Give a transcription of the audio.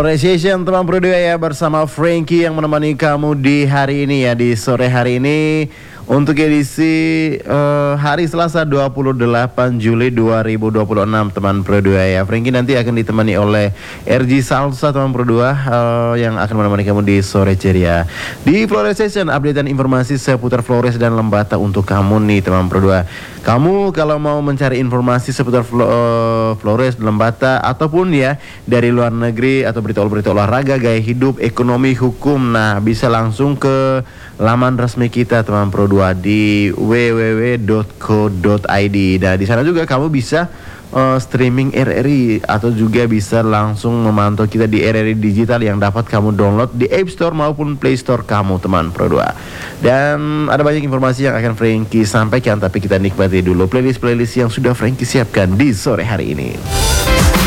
Florization teman Pro 2 ya, bersama Frankie yang menemani kamu di hari ini ya, di sore hari ini untuk edisi hari Selasa 28 Juli 2026 teman Pro 2 ya. Frankie nanti akan ditemani oleh RG Salsa teman Pro 2 yang akan menemani kamu di sore ceria. Di Florization update dan informasi seputar Flores dan Lembata untuk kamu nih teman Pro 2. Kamu kalau mau mencari informasi seputar Flores, Lembata ataupun ya dari luar negeri atau berita olahraga, gaya hidup, ekonomi, hukum, nah bisa langsung ke laman resmi kita teman Pro 2 di www.co.id. Nah di sana juga kamu bisa streaming RRI atau juga bisa langsung memantau kita di RRI Digital yang dapat kamu download di App Store maupun Play Store kamu teman Pro 2. Dan ada banyak informasi yang akan Frankie sampaikan, tapi kita nikmati dulu playlist yang sudah Frankie siapkan di sore hari ini.